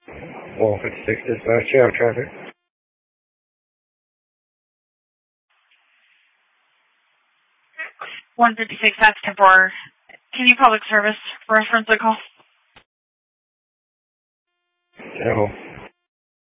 156 dispatch, you have traffic. 156, that's temporary. Can you public service reference the call? No.